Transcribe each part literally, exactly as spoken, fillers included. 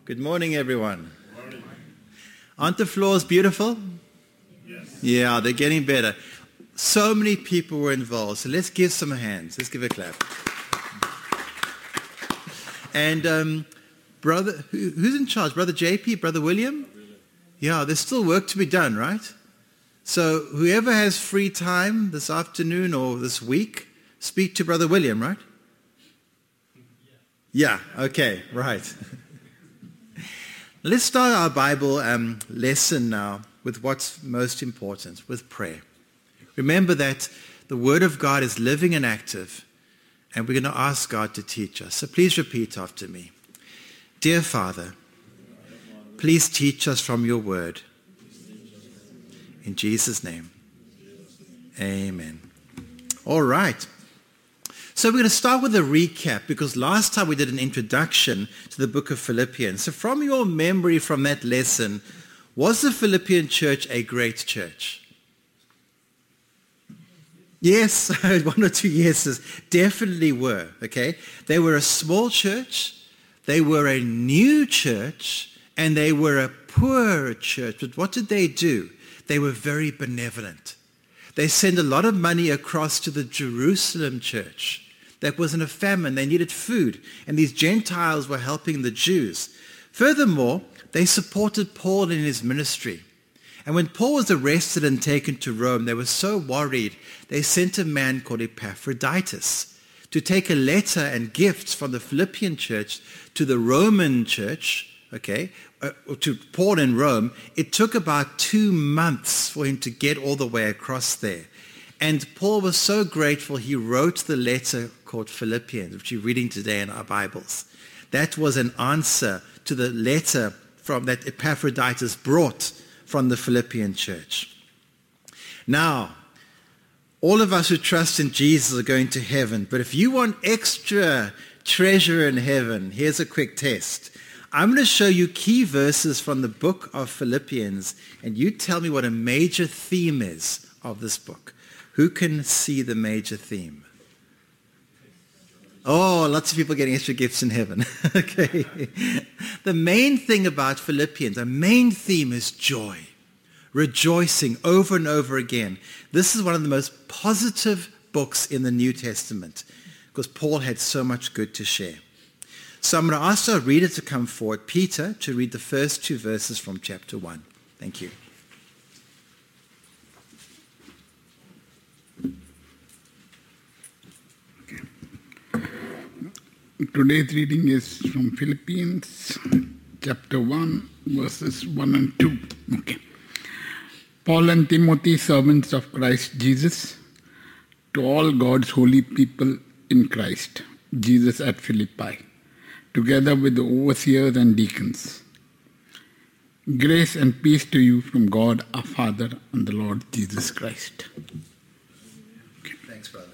Good morning, everyone. Good morning. Aren't the floors beautiful? Yes. Yeah, they're getting better. So many people were involved, so let's give some hands. Let's give a clap. And um, brother, who, who's in charge? Brother J P, Brother William? Yeah, there's still work to be done, right? So whoever has free time this afternoon or this week, speak to Brother William, right? Yeah, okay, right. Let's start our Bible um, lesson now with what's most important, with prayer. Remember that the Word of God is living and active, and we're going to ask God to teach us. So please repeat after me. Dear Father, please teach us from your Word. In Jesus' name, amen. All right. So we're going to start with a recap because last time we did an introduction to the book of Philippians. So from your memory from that lesson, was the Philippian church a great church? Yes, one or two yeses definitely were, okay? They were a small church, they were a new church, and they were a poor church. But what did they do? They were very benevolent. They sent a lot of money across to the Jerusalem church that was in a famine. They needed food, and these Gentiles were helping the Jews. Furthermore, they supported Paul in his ministry. And when Paul was arrested and taken to Rome, they were so worried, they sent a man called Epaphroditus to take a letter and gifts from the Philippian church to the Roman church, okay, uh, to Paul in Rome. It took about two months for him to get all the way across there. And Paul was so grateful, he wrote the letter called Philippians, which you're reading today in our Bibles. That was an answer to the letter from that Epaphroditus brought from the Philippian church. Now, all of us who trust in Jesus are going to heaven, but if you want extra treasure in heaven, here's a quick test. I'm going to show you key verses from the book of Philippians, and you tell me what a major theme is of this book. Who can see the major theme? Oh, lots of people getting extra gifts in heaven. Okay. The main thing about Philippians, a main theme is joy, rejoicing over and over again. This is one of the most positive books in the New Testament because Paul had so much good to share. So I'm going to ask our reader to come forward, Peter, to read the first two verses from chapter one. Thank you. Today's reading is from Philippians chapter one, verses one and two. Okay. Paul and Timothy, servants of Christ Jesus, to all God's holy people in Christ Jesus at Philippi, together with the overseers and deacons. Grace and peace to you from God our Father and the Lord Jesus Christ. Okay. Thanks, brother.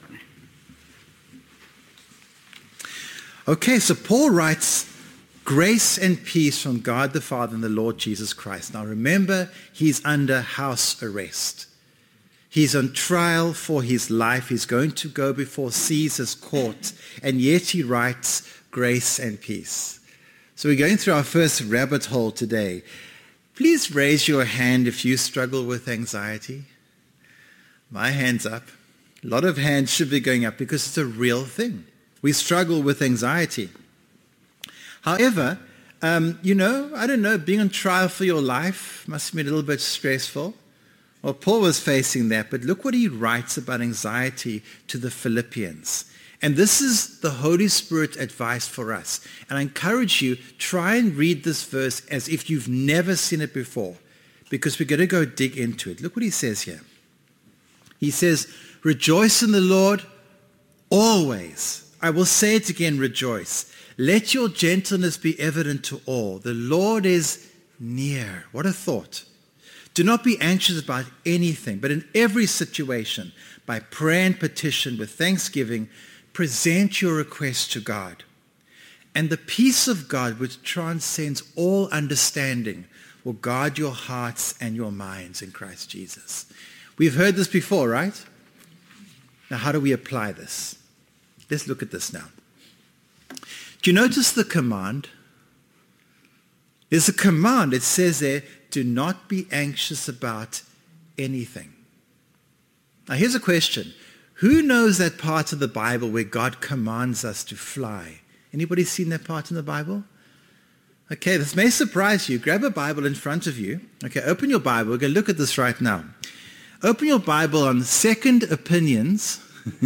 Okay, so Paul writes, grace and peace from God the Father and the Lord Jesus Christ. Now remember, he's under house arrest. He's on trial for his life. He's going to go before Caesar's court, and yet he writes grace and peace. So we're going through our first rabbit hole today. Please raise your hand if you struggle with anxiety. My hand's up. A lot of hands should be going up because it's a real thing. We struggle with anxiety. However, um, you know, I don't know, being on trial for your life must have been a little bit stressful. Well, Paul was facing that, but look what he writes about anxiety to the Philippians. And this is the Holy Spirit advice for us. And I encourage you, try and read this verse as if you've never seen it before, because we're going to go dig into it. Look what he says here. He says, rejoice in the Lord always. I will say it again, rejoice. Let your gentleness be evident to all. The Lord is near. What a thought. Do not be anxious about anything, but in every situation, by prayer and petition with thanksgiving, present your requests to God. And the peace of God, which transcends all understanding, will guard your hearts and your minds in Christ Jesus. We've heard this before, right? Now, how do we apply this? Let's look at this now. Do you notice the command? There's a command. It says there, do not be anxious about anything. Now here's a question. Who knows that part of the Bible where God commands us to fly? Anybody seen that part in the Bible? Okay, this may surprise you. Grab a Bible in front of you. Okay, open your Bible. We're going to look at this right now. Open your Bible on Second Opinions.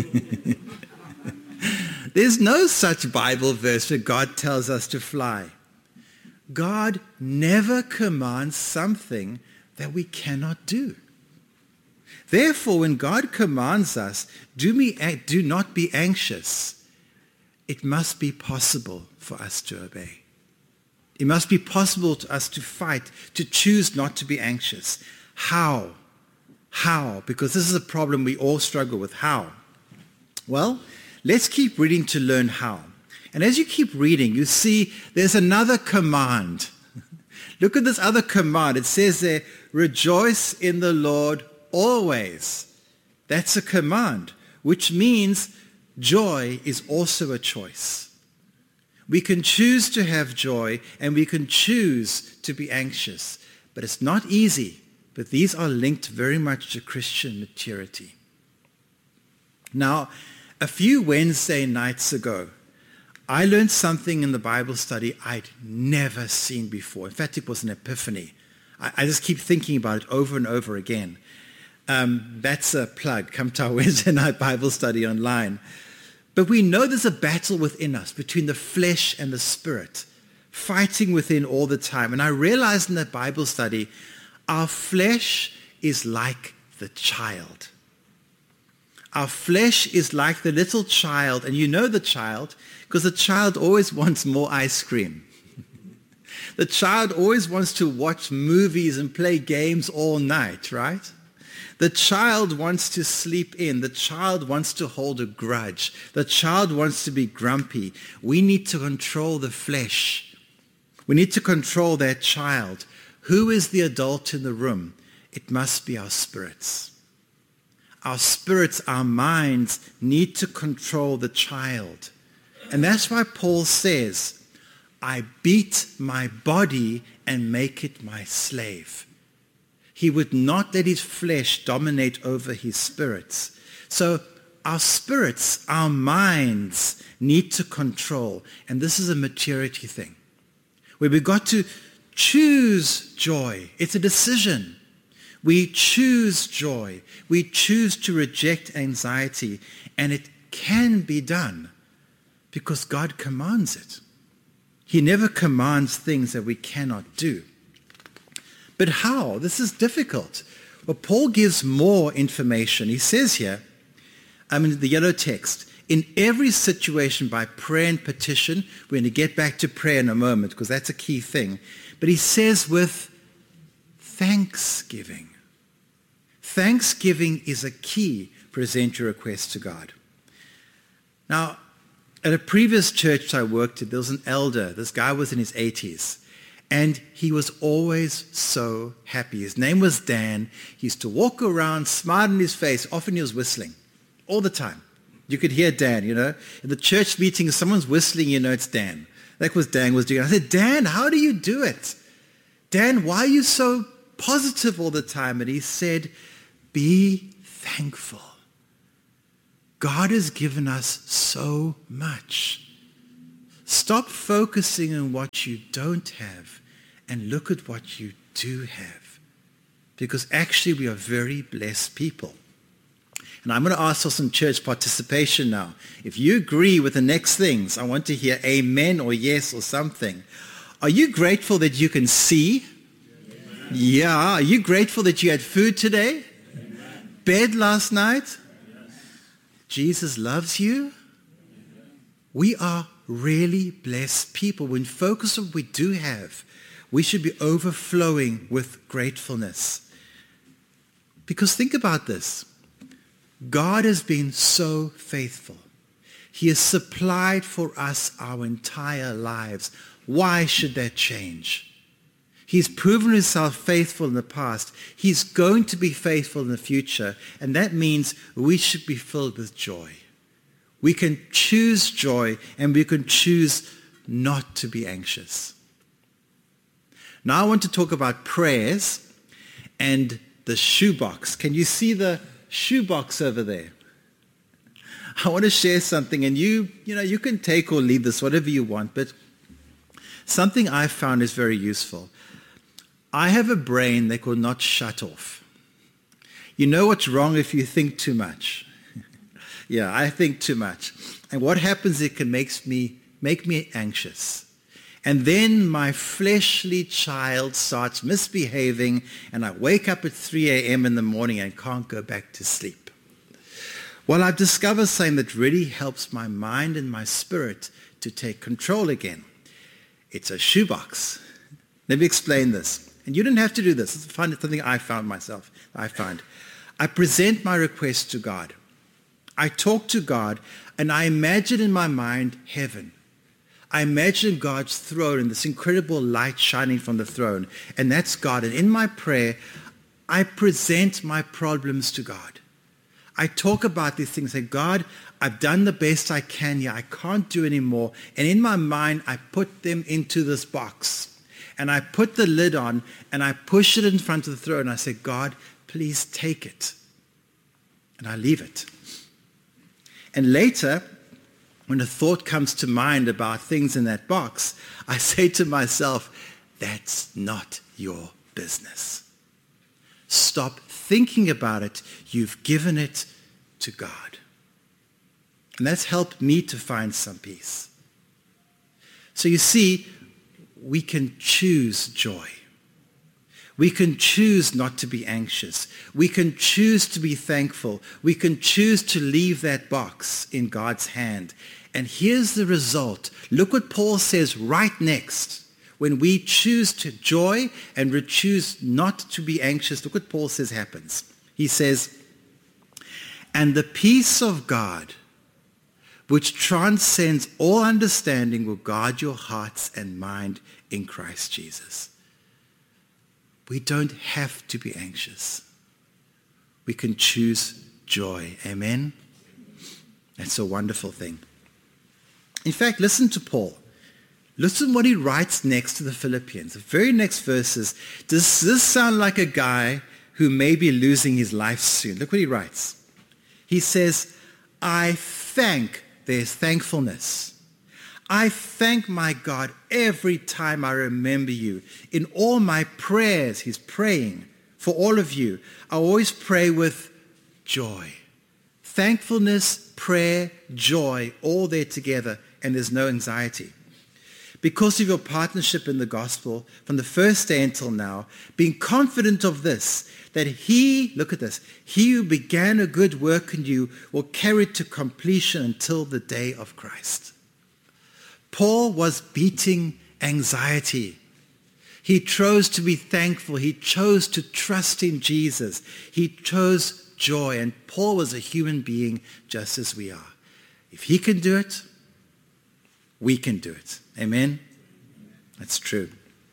There's no such Bible verse where God tells us to fly. God never commands something that we cannot do. Therefore, when God commands us, do, me, do not be anxious, it must be possible for us to obey. It must be possible to us to fight, to choose not to be anxious. How? How? Because this is a problem we all struggle with. How? Well, let's keep reading to learn how. And as you keep reading, you see there's another command. Look at this other command. It says there, rejoice in the Lord always. That's a command, which means joy is also a choice. We can choose to have joy and we can choose to be anxious. But it's not easy. But these are linked very much to Christian maturity. Now, a few Wednesday nights ago, I learned something in the Bible study I'd never seen before. In fact, it was an epiphany. I, I just keep thinking about it over and over again. Um, that's a plug. Come to our Wednesday night Bible study online. But we know there's a battle within us between the flesh and the spirit, fighting within all the time. And I realized in that Bible study, our flesh is like the child. Our flesh is like the little child, and you know the child because the child always wants more ice cream. The child always wants to watch movies and play games all night, right? The child wants to sleep in. The child wants to hold a grudge. The child wants to be grumpy. We need to control the flesh. We need to control that child. Who is the adult in the room? It must be our spirits. Our spirits, our minds need to control the child. And that's why Paul says, I beat my body and make it my slave. He would not let his flesh dominate over his spirits. So our spirits, our minds need to control. And this is a maturity thing, where we've got to choose joy. It's a decision. We choose joy. We choose to reject anxiety. And it can be done because God commands it. He never commands things that we cannot do. But how? This is difficult. Well, Paul gives more information. He says here, I mean, the yellow text, in every situation by prayer and petition, we're going to get back to prayer in a moment because that's a key thing. But he says with thanksgiving. Thanksgiving is a key. Present your request to God. Now, at a previous church I worked at, there was an elder. This guy was in his eighties. And he was always so happy. His name was Dan. He used to walk around, smile on his face. Often he was whistling all the time. You could hear Dan, you know. In the church meeting, if someone's whistling, you know it's Dan. That was Dan was doing. I said, Dan, how do you do it? Dan, why are you so positive all the time? And he said, be thankful. God has given us so much. Stop focusing on what you don't have and look at what you do have. Because actually we are very blessed people. And I'm going to ask for some church participation now. If you agree with the next things, I want to hear amen or yes or something. Are you grateful that you can see? Amen. Yeah. Are you grateful that you had food today? Amen. Bed last night? Yes. Jesus loves you? Amen. We are really blessed people. When focus on what we do have, we should be overflowing with gratefulness. Because think about this. God has been so faithful. He has supplied for us our entire lives. Why should that change? He's proven himself faithful in the past. He's going to be faithful in the future. And that means we should be filled with joy. We can choose joy and we can choose not to be anxious. Now I want to talk about prayers and the shoebox. Can you see the shoebox over there? I want to share something, and you, you know, you can take or leave this, whatever you want, but something I found is very useful. I have a brain that will not shut off. You know what's wrong if you think too much. Yeah, I think too much. And what happens, it can makes me, make me anxious. And then my fleshly child starts misbehaving, and I wake up at three a.m. in the morning and can't go back to sleep. Well, I've discovered something that really helps my mind and my spirit to take control again. It's a shoebox. Let me explain this. And you didn't have to do this. It's something I found myself. I find. I present my request to God. I talk to God, and I imagine in my mind heaven. I imagine God's throne and this incredible light shining from the throne. And that's God. And in my prayer, I present my problems to God. I talk about these things. Say, God, I've done the best I can here. I can't do any more. And in my mind, I put them into this box. And I put the lid on, and I push it in front of the throne. And I say, God, please take it. And I leave it. And later, when a thought comes to mind about things in that box, I say to myself, that's not your business. Stop thinking about it. You've given it to God. And that's helped me to find some peace. So you see, we can choose joy. We can choose not to be anxious. We can choose to be thankful. We can choose to leave that box in God's hand. And here's the result. Look what Paul says right next. When we choose to joy and we choose not to be anxious, look what Paul says happens. He says, and the peace of God, which transcends all understanding, will guard your hearts and mind in Christ Jesus. We don't have to be anxious. We can choose joy. Amen? That's a wonderful thing. In fact, listen to Paul. Listen what he writes next to the Philippians. The very next verses. Does this sound like a guy who may be losing his life soon? Look what he writes. He says, I thank, there's thankfulness. I thank my God every time I remember you. In all my prayers, he's praying for all of you. I always pray with joy. Thankfulness, prayer, joy, all there together, and there's no anxiety. Because of your partnership in the gospel from the first day until now, being confident of this, that he, look at this, he who began a good work in you will carry it to completion until the day of Christ. Paul was beating anxiety. He chose to be thankful. He chose to trust in Jesus. He chose joy. And Paul was a human being just as we are. If he can do it, we can do it. Amen? That's true.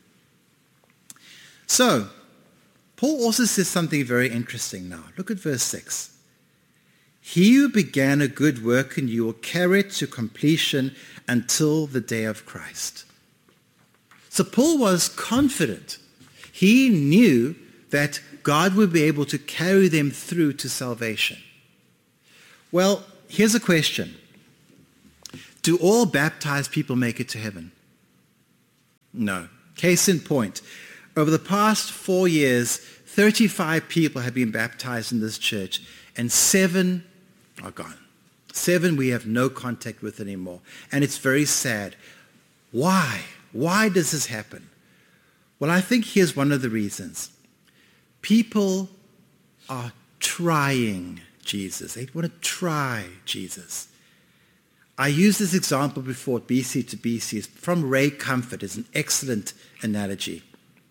So, Paul also says something very interesting now. Look at verse six. He who began a good work in you will carry it to completion until the day of Christ. So Paul was confident. He knew that God would be able to carry them through to salvation. Well, here's a question. Do all baptized people make it to heaven? No. Case in point. Over the past four years, thirty-five people have been baptized in this church, and seven are gone. Seven we have no contact with anymore. And it's very sad. Why? Why does this happen? Well, I think here's one of the reasons. People are trying Jesus. They want to try Jesus. I used this example before, B C to B C. It's from Ray Comfort. It's an excellent analogy.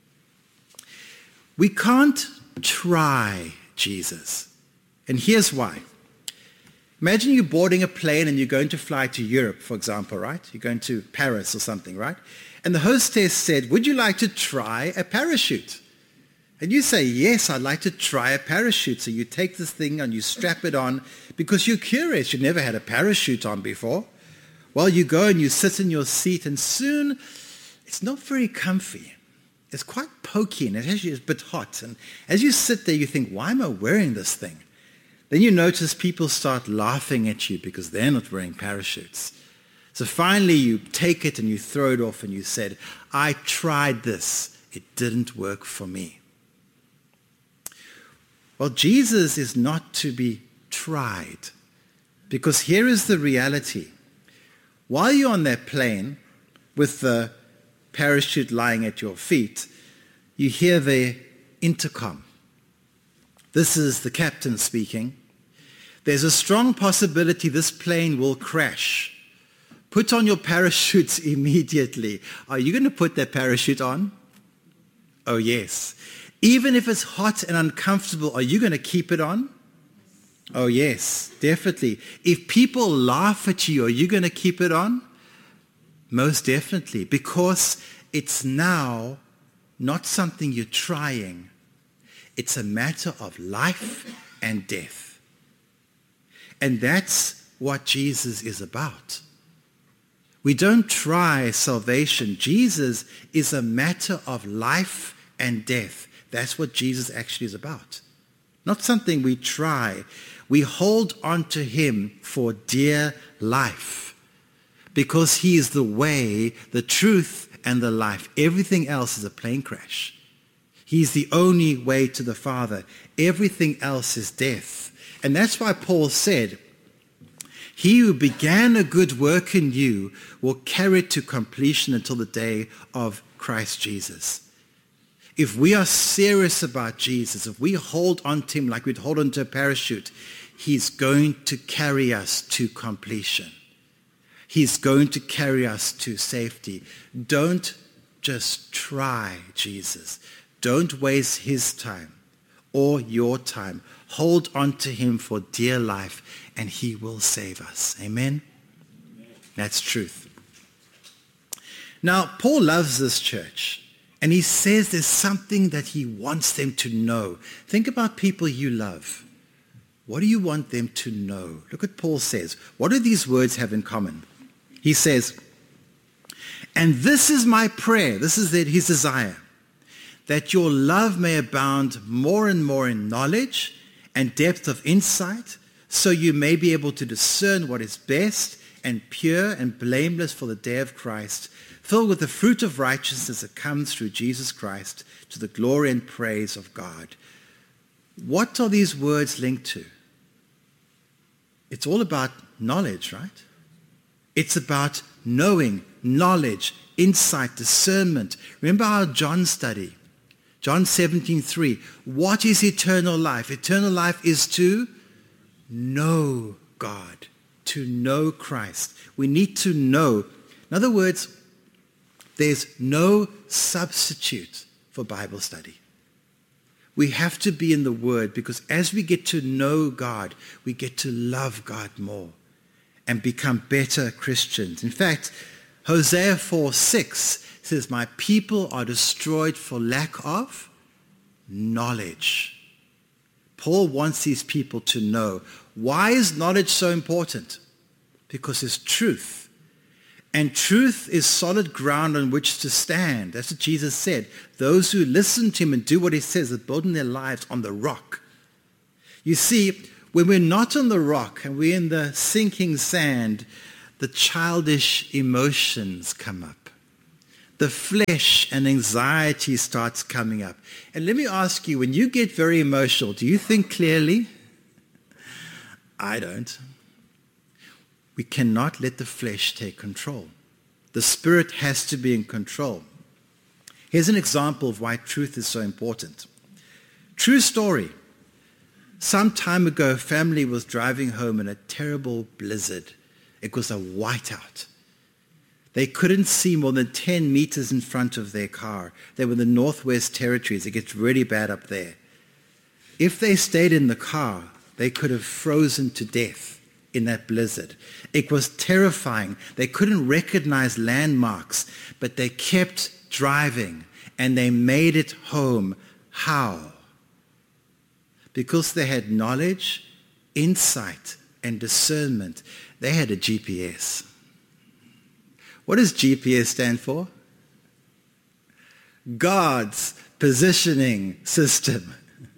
We can't try Jesus. And here's why. Imagine you're boarding a plane and you're going to fly to Europe, for example, right? You're going to Paris or something, right? And the hostess said, would you like to try a parachute? And you say, yes, I'd like to try a parachute. So you take this thing and you strap it on because you're curious. You've never had a parachute on before. Well, you go and you sit in your seat, and soon it's not very comfy. It's quite pokey and it actually is a bit hot. And as you sit there, you think, why am I wearing this thing? Then you notice people start laughing at you because they're not wearing parachutes. So finally you take it and you throw it off and you said, I tried this. It didn't work for me. Well, Jesus is not to be tried, because here is the reality. While you're on that plane with the parachute lying at your feet, you hear the intercom. This is the captain speaking. There's a strong possibility this plane will crash. Put on your parachutes immediately. Are you going to put that parachute on? Oh, yes. Even if it's hot and uncomfortable, are you going to keep it on? Oh, yes, definitely. If people laugh at you, are you going to keep it on? Most definitely, because it's now not something you're trying. It's a matter of life and death. And that's what Jesus is about. We don't try salvation. Jesus is a matter of life and death. That's what Jesus actually is about. Not something we try. We hold on to him for dear life because he is the way, the truth, and the life. Everything else is a plane crash. He's the only way to the Father. Everything else is death. And that's why Paul said, he who began a good work in you will carry it to completion until the day of Christ Jesus. If we are serious about Jesus, if we hold on to him like we'd hold on to a parachute, he's going to carry us to completion. He's going to carry us to safety. Don't just try Jesus. Don't waste his time or your time. Hold on to him for dear life, and he will save us. Amen? That's truth. Now, Paul loves this church. And he says there's something that he wants them to know. Think about people you love. What do you want them to know? Look what Paul says. What do these words have in common? He says, and this is my prayer, this is his desire, that your love may abound more and more in knowledge and depth of insight, so you may be able to discern what is best and pure and blameless for the day of Christ, filled with the fruit of righteousness that comes through Jesus Christ to the glory and praise of God. What are these words linked to? It's all about knowledge, right? It's about knowing, knowledge, insight, discernment. Remember our John study. John seventeen three. What is eternal life? Eternal life is to know God, to know Christ. We need to know. In other words, there's no substitute for Bible study. We have to be in the Word, because as we get to know God, we get to love God more and become better Christians. In fact, Hosea four six says, my people are destroyed for lack of knowledge. Paul wants these people to know. Why is knowledge so important? Because it's truth. And truth is solid ground on which to stand. That's what Jesus said. Those who listen to him and do what he says are building their lives on the rock. You see, when we're not on the rock and we're in the sinking sand, the childish emotions come up. The flesh and anxiety starts coming up. And let me ask you, when you get very emotional, do you think clearly? I don't. We cannot let the flesh take control. The Spirit has to be in control. Here's an example of why truth is so important. True story. Some time ago, a family was driving home in a terrible blizzard. It was a whiteout. They couldn't see more than ten meters in front of their car. They were in the Northwest Territories. It gets really bad up there. If they stayed in the car, they could have frozen to death in that blizzard. It was terrifying. They couldn't recognize landmarks, but they kept driving and they made it home. How? Because they had knowledge, insight, and discernment. They had a G P S. What does G P S stand for? God's positioning system.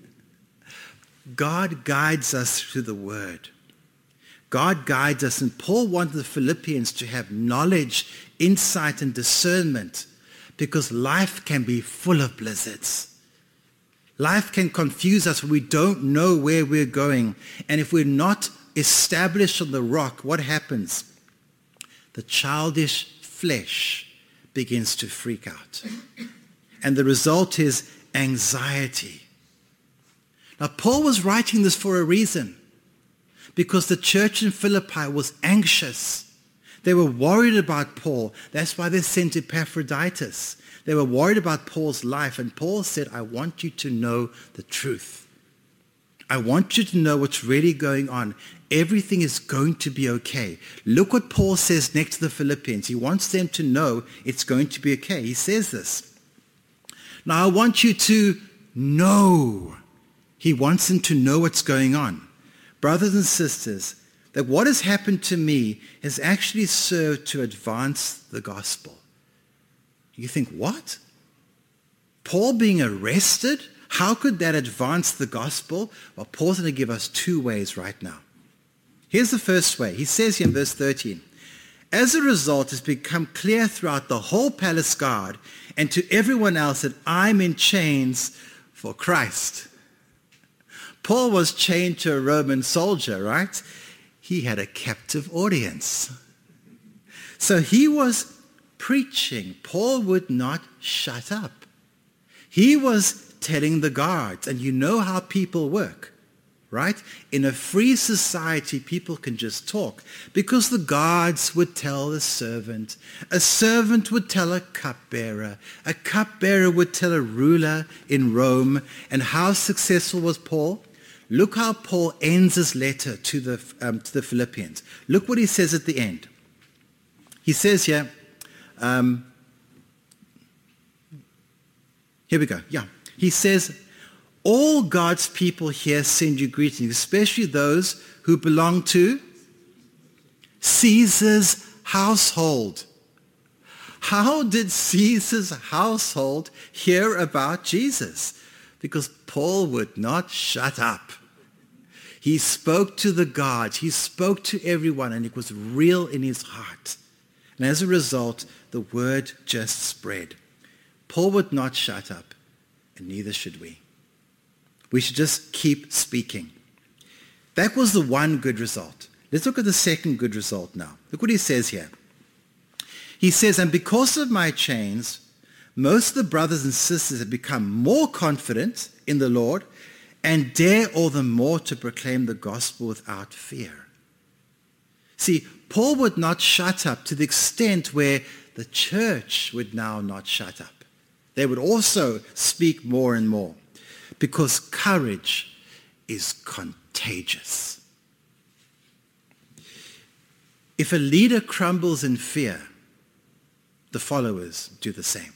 God guides us through the Word. God guides us, and Paul wanted the Philippians to have knowledge, insight, and discernment, because life can be full of blizzards. Life can confuse us when we don't know where we're going. And if we're not established on the rock, what happens? The childish flesh begins to freak out. And the result is anxiety. Now, Paul was writing this for a reason, because the church in Philippi was anxious. They were worried about Paul. That's why they sent Epaphroditus. They were worried about Paul's life, and Paul said, I want you to know the truth. I want you to know what's really going on. Everything is going to be okay. Look what Paul says next to the Philippians. He wants them to know it's going to be okay. He says this. Now, I want you to know. He wants them to know what's going on. Brothers and sisters, that what has happened to me has actually served to advance the gospel. You think, what? Paul being arrested? How could that advance the gospel? Well, Paul's going to give us two ways right now. Here's the first way. He says here in verse thirteen, as a result, it's become clear throughout the whole palace guard and to everyone else that I'm in chains for Christ. Paul was chained to a Roman soldier, right? He had a captive audience. So he was preaching. Paul would not shut up. He was telling the guards, and you know how people work, right? In a free society, people can just talk, because the guards would tell the servant, a servant would tell a cupbearer, a cupbearer would tell a ruler in Rome. And how successful was Paul? Look how Paul ends his letter to the, um, to the Philippians. Look what he says at the end. He says here, um, here we go, yeah. He says, all God's people here send you greetings, especially those who belong to Caesar's household. How did Caesar's household hear about Jesus? Because Paul would not shut up. He spoke to the guards. He spoke to everyone, and it was real in his heart. And as a result, the word just spread. Paul would not shut up, and neither should we. We should just keep speaking. That was the one good result. Let's look at the second good result now. Look what he says here. He says, and because of my chains, most of the brothers and sisters have become more confident in the Lord and dare all the more to proclaim the gospel without fear. See, Paul would not shut up to the extent where the church would now not shut up. They would also speak more and more, because courage is contagious. If a leader crumbles in fear, the followers do the same.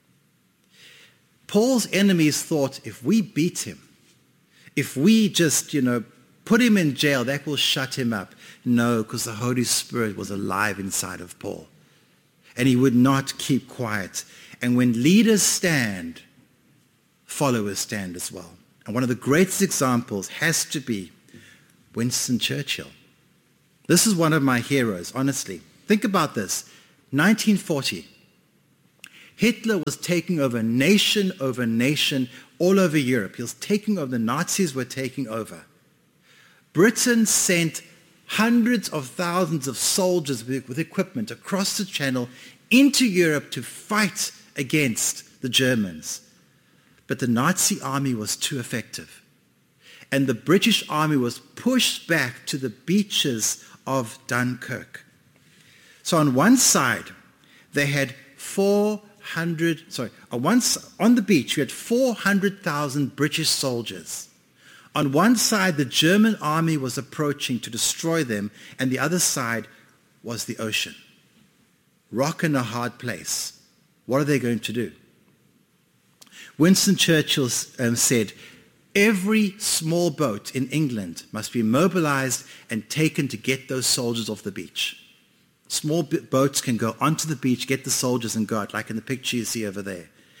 Paul's enemies thought, if we beat him, if we just, you know, put him in jail, that will shut him up. No, because the Holy Spirit was alive inside of Paul. And he would not keep quiet. And when leaders stand, followers stand as well. And one of the greatest examples has to be Winston Churchill. This is one of my heroes, honestly. Think about this. nineteen forty. Hitler was taking over nation over nation all over Europe. He was taking over. The Nazis were taking over. Britain sent hundreds of thousands of soldiers with, with equipment across the Channel into Europe to fight against the Germans. But the Nazi army was too effective. And the British army was pushed back to the beaches of Dunkirk. So on one side, they had four hundred, sorry, on, one, on the beach, you had four hundred thousand British soldiers. On one side, the German army was approaching to destroy them, and the other side was the ocean. Rock in a hard place. What are they going to do? Winston Churchill um, said, every small boat in England must be mobilized and taken to get those soldiers off the beach. Small boats can go onto the beach, get the soldiers and go out, like in the picture you see over there.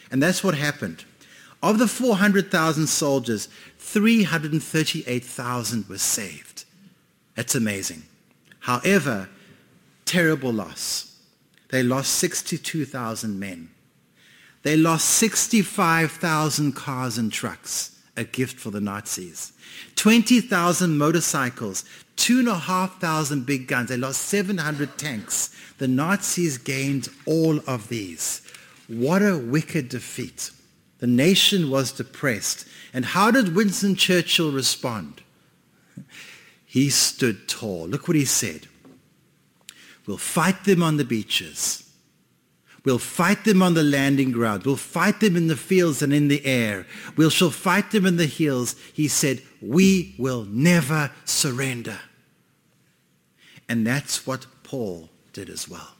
And that's what happened. Of the four hundred thousand soldiers, three hundred thirty-eight thousand were saved. That's amazing. However, terrible loss. They lost sixty-two thousand men. They lost sixty-five thousand cars and trucks, a gift for the Nazis. twenty thousand motorcycles, two thousand five hundred big guns. They lost seven hundred tanks. The Nazis gained all of these. What a wicked defeat. The nation was depressed. And how did Winston Churchill respond? He stood tall. Look what he said. We'll fight them on the beaches. We'll fight them on the landing ground. We'll fight them in the fields and in the air. We shall fight them in the hills. He said, we will never surrender. And that's what Paul did as well.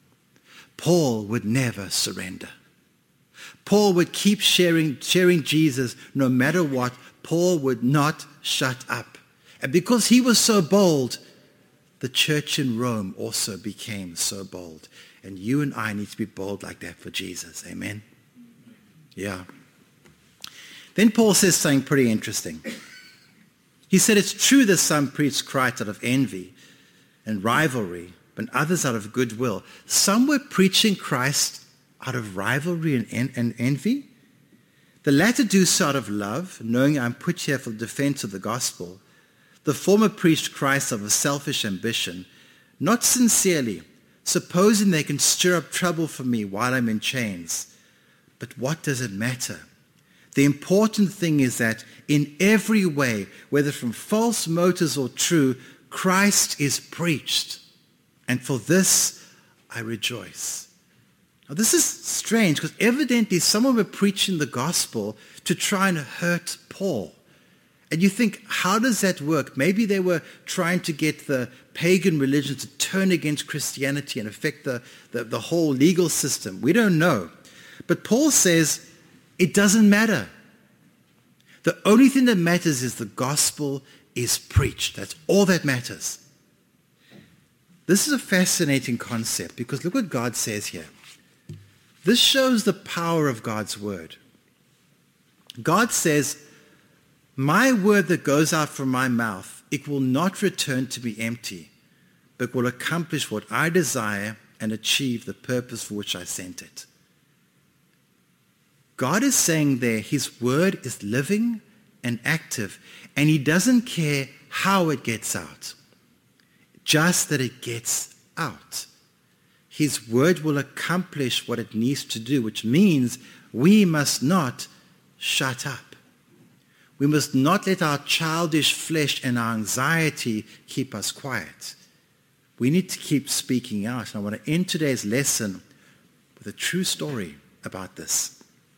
Paul would never surrender. Paul would keep sharing, sharing Jesus no matter what. Paul would not shut up. And because he was so bold, the church in Rome also became so bold. And you and I need to be bold like that for Jesus. Amen? Yeah. Then Paul says something pretty interesting. He said, it's true that some preach Christ out of envy and rivalry, but others out of goodwill. Some were preaching Christ out of rivalry and, en- and envy. The latter do so out of love, knowing I'm put here for the defense of the gospel. The former preached Christ out of selfish ambition, not sincerely, supposing they can stir up trouble for me while I'm in chains. But what does it matter? The important thing is that in every way, whether from false motives or true, Christ is preached. And for this, I rejoice. Now this is strange because evidently someone were preaching the gospel to try and hurt Paul. And you think, how does that work? Maybe they were trying to get the pagan religion to turn against Christianity and affect the, the, the whole legal system. We don't know. But Paul says it doesn't matter. The only thing that matters is the gospel is preached. That's all that matters. This is a fascinating concept because look what God says here. This shows the power of God's word. God says, my word that goes out from my mouth, it will not return to me empty, but will accomplish what I desire and achieve the purpose for which I sent it. God is saying there his word is living and active, and he doesn't care how it gets out, just that it gets out. His word will accomplish what it needs to do, which means we must not shut up. We must not let our childish flesh and our anxiety keep us quiet. We need to keep speaking out. And I want to end today's lesson with a true story about this.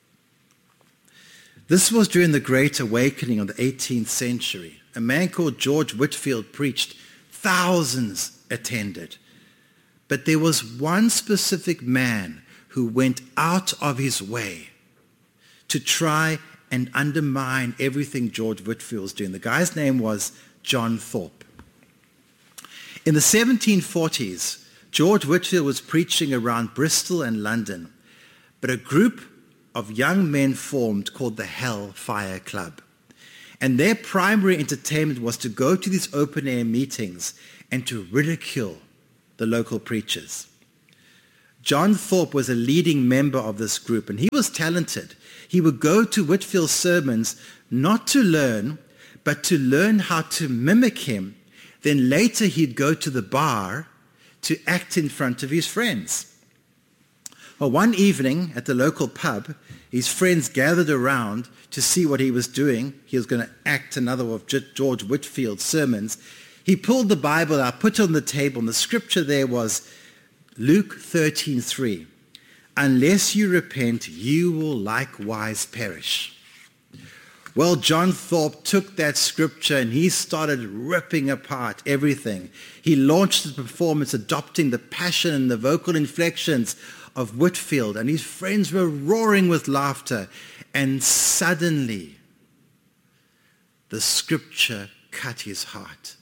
This was during the Great Awakening of the eighteenth century. A man called George Whitefield preached. Thousands attended. But there was one specific man who went out of his way to try and undermine everything George Whitefield was doing. The guy's name was John Thorpe. In the seventeen forties, George Whitefield was preaching around Bristol and London, but a group of young men formed called the Hellfire Club. And their primary entertainment was to go to these open-air meetings and to ridicule the local preachers. John Thorpe was a leading member of this group, and he was talented. He would go to Whitefield's sermons not to learn, but to learn how to mimic him. Then later he'd go to the bar to act in front of his friends. Well, one evening at the local pub, his friends gathered around to see what he was doing. He was going to act another of George Whitefield's sermons. He pulled the Bible out, put it on the table, and the scripture there was Luke thirteen three. Unless you repent, you will likewise perish. Well, John Thorpe took that scripture and he started ripping apart everything. He launched the performance, adopting the passion and the vocal inflections of Whitefield, and his friends were roaring with laughter. And suddenly, the scripture cut his heart.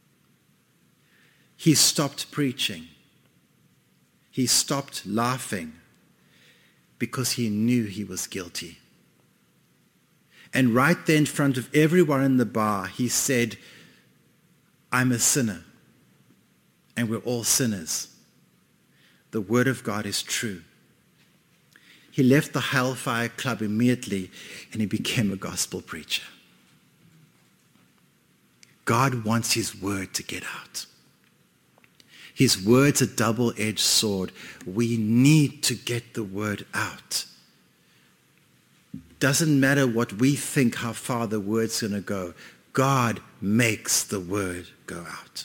He stopped preaching. He stopped laughing. because he knew he was guilty. And right there in front of everyone in the bar, he said, I'm a sinner, and we're all sinners. The word of God is true. He left the Hellfire Club immediately, and he became a gospel preacher. God wants his word to get out. His word's a double-edged sword. We need to get the word out. Doesn't matter what we think how far the word's going to go. God makes the word go out.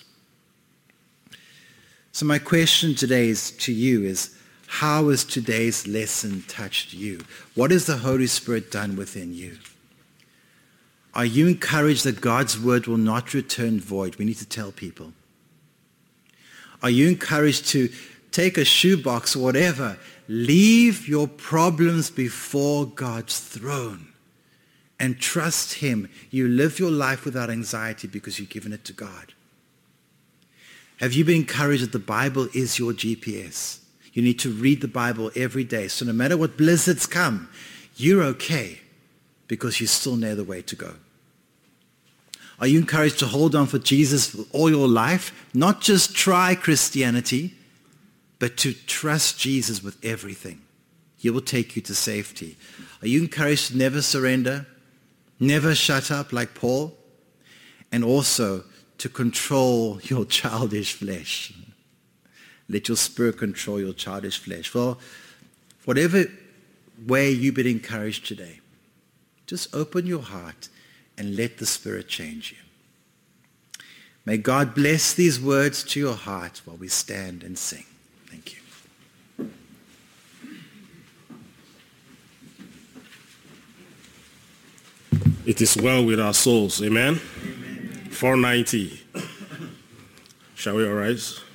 So my question today is to you is, how has today's lesson touched you? What has the Holy Spirit done within you? Are you encouraged that God's word will not return void? We need to tell people. Are you encouraged to take a shoebox or whatever, leave your problems before God's throne and trust him? You live your life without anxiety because you've given it to God. Have you been encouraged that the Bible is your G P S? You need to read the Bible every day. So no matter what blizzards come, you're okay because you still know the way to go. Are you encouraged to hold on for Jesus all your life? Not just try Christianity, but to trust Jesus with everything. He will take you to safety. Are you encouraged to never surrender, never shut up like Paul, and also to control your childish flesh? Let your spirit control your childish flesh. Well, whatever way you've been encouraged today, just open your heart and let the Spirit change you. May God bless these words to your heart while we stand and sing. Thank you. It is well with our souls. Amen? Amen. four ninety. Shall we arise?